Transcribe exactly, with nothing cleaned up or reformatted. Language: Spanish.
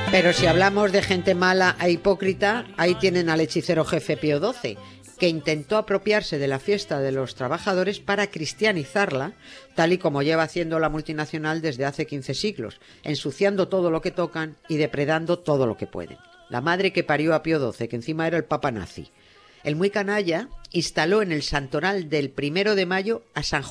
Pero si hablamos de gente mala e hipócrita, ahí tienen al hechicero jefe Pío doce, que intentó apropiarse de la fiesta de los trabajadores para cristianizarla, tal y como lleva haciendo la multinacional desde hace quince siglos, ensuciando todo lo que tocan y depredando todo lo que pueden. La madre que parió a Pío doce, que encima era el papa nazi. El muy canalla instaló en el santoral del primero de mayo a San